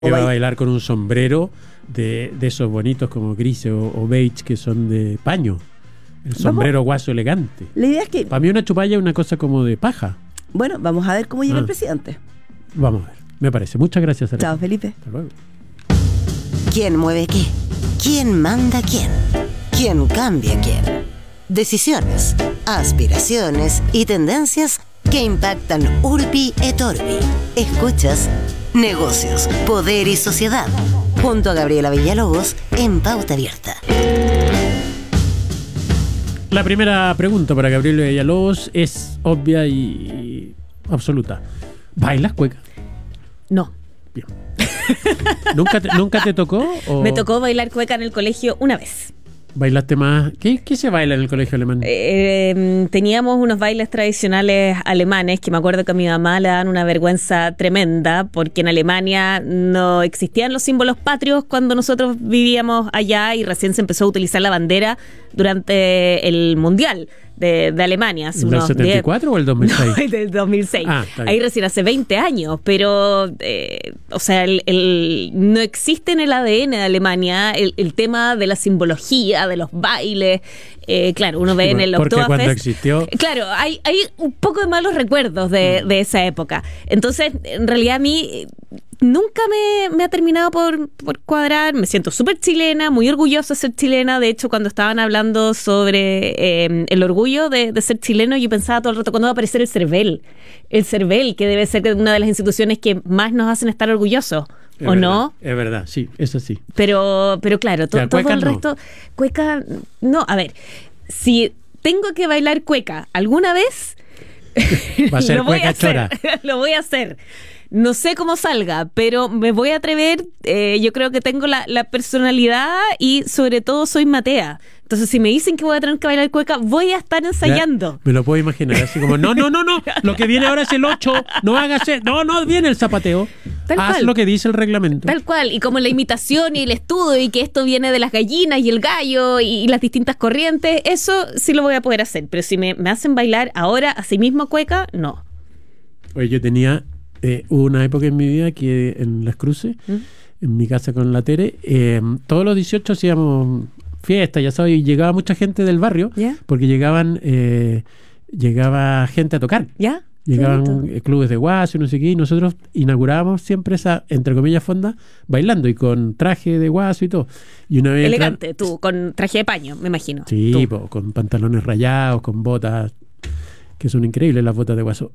Que va a bailar con un sombrero de esos bonitos como grises o beige que son de paño. El sombrero guaso elegante. La idea es que... Para mí una chupalla es una cosa como de paja. Bueno, vamos a ver cómo llega el presidente. Vamos a ver, me parece. Muchas gracias, Araceli. Chao, Felipe. Hasta luego. ¿Quién mueve qué? ¿Quién manda quién? ¿Quién cambia quién? Decisiones, aspiraciones y tendencias que impactan Urbi et Orbi. Escuchas Negocios, Poder y Sociedad junto a Gabriela Villalobos en Pauta Abierta. La primera pregunta para Gabriela Villalobos es obvia y absoluta. ¿Bailas cueca? No. Bien. ¿Nunca te tocó? ¿O Me tocó bailar cueca en el colegio una vez. bailaste más? ¿Qué se baila en el colegio alemán? Teníamos unos bailes tradicionales alemanes que me acuerdo que a mi mamá le dan una vergüenza tremenda porque en Alemania no existían los símbolos patrios cuando nosotros vivíamos allá y recién se empezó a utilizar la bandera durante el Mundial de Alemania. Hace ¿Del unos 74 10... o el 2006? No, del 2006. Está bien. Ahí recién hace 20 años, pero o sea, no existe en el ADN de Alemania el tema de la simbología, de los bailes. Claro, uno ve en el Porque Oktoberfest. cuando existió... Claro, hay un poco de malos recuerdos de esa época. Entonces, en realidad a mí nunca me ha terminado por cuadrar. Me siento súper chilena, muy orgullosa de ser chilena. De hecho, cuando estaban hablando sobre el orgullo de ser chileno, yo pensaba todo el rato, ¿cuándo va a aparecer el CERVEL? El CERVEL, que debe ser una de las instituciones que más nos hacen estar orgullosos. Es ¿O verdad, no? Es verdad, sí, eso sí. Pero claro, todo cueca el no. resto... Cueca, no, a ver, si tengo que bailar cueca alguna vez... Va a ser lo voy cueca a hacer, chora. lo voy a hacer. No sé cómo salga, pero me voy a atrever. Yo creo que tengo la personalidad y sobre todo soy matea. Entonces, si me dicen que voy a tener que bailar cueca, voy a estar ensayando. Ya, me lo puedo imaginar, así como, no, lo que viene ahora es el 8, no hagas, no viene el zapateo. Tal Haz cual. lo que dice el reglamento. Tal cual, y como la imitación y el estudio y que esto viene de las gallinas y el gallo y las distintas corrientes, eso sí lo voy a poder hacer. Pero si me hacen bailar ahora a sí mismo cueca, no. Oye, yo tenía una época en mi vida que en Las Cruces, en mi casa con la Tere, todos los 18 hacíamos fiesta, ya sabes, y llegaba mucha gente del barrio, ¿Ya? porque llegaba gente a tocar. ¿Ya? Llegaban clubes de guaso y no sé qué, y nosotros inaugurábamos siempre esa, entre comillas, fonda, bailando y con traje de guaso y todo. Y una vez Elegante, tú, con traje de paño, me imagino. Sí, con pantalones rayados, con botas, que son increíbles las botas de guaso.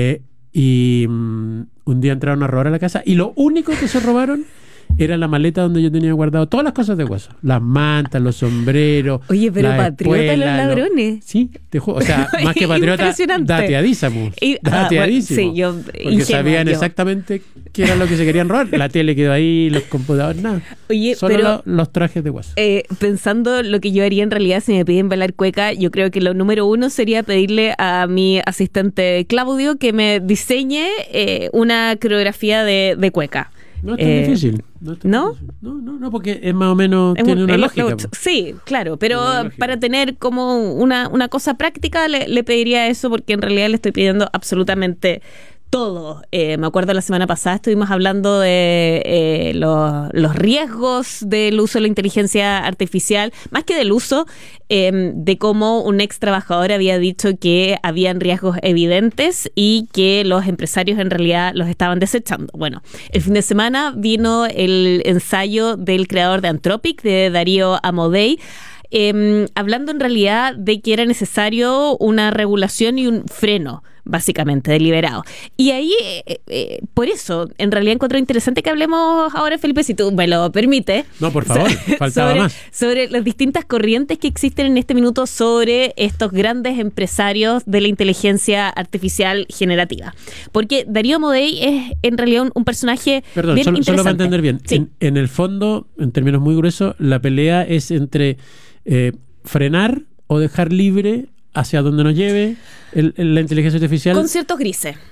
Y un día entraron a robar a la casa y lo único que se robaron era la maleta donde yo tenía guardado todas las cosas de guaso. Las mantas, los sombreros. Oye, pero la patriota espuela, los ladrones. Sí, te juro. O sea, más que patriota, Impresionante. dateadísimos. Bueno, Dateadísimos. sí, yo porque ingenua, sabían yo. exactamente qué era lo que se querían robar. La tele quedó ahí, los computadores, nada. Oye, Solo pero los trajes de guaso. pensando lo que yo haría en realidad si me piden bailar cueca, yo creo que lo número uno sería pedirle a mi asistente Claudio que me diseñe una coreografía de cueca. No es tan difícil. No, es tan ¿no? difícil. No, porque es más o menos, tiene una lógica. Sí, claro, pero Una lógica. para tener como una cosa práctica le pediría eso porque en realidad le estoy pidiendo absolutamente todo. Me acuerdo la semana pasada estuvimos hablando de los riesgos del uso de la inteligencia artificial, más que del uso, de cómo un ex trabajador había dicho que habían riesgos evidentes y que los empresarios en realidad los estaban desechando. Bueno, el fin de semana vino el ensayo del creador de Anthropic, de Darío Amodei, hablando en realidad de que era necesario una regulación y un freno, básicamente, deliberado. Y ahí, por eso, en realidad encuentro interesante que hablemos ahora, Felipe, si tú me lo permites. No, por favor, faltaba más. Sobre las distintas corrientes que existen en este minuto sobre estos grandes empresarios de la inteligencia artificial generativa. Porque Darío Amodei es en realidad un personaje Perdón, bien solo interesante. para entender bien. Sí. En el fondo, en términos muy gruesos, la pelea es entre frenar o dejar libre hacia donde nos lleve la inteligencia artificial. Con ciertos grises. Ya.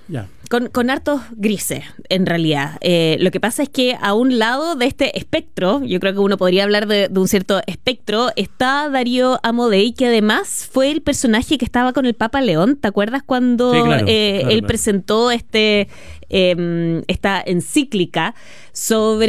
con hartos grises, en realidad. Lo que pasa es que a un lado de este espectro, yo creo que uno podría hablar de un cierto espectro, está Darío Amodei, que además fue el personaje que estaba con el Papa León. ¿Te acuerdas cuando él presentó esta encíclica sobre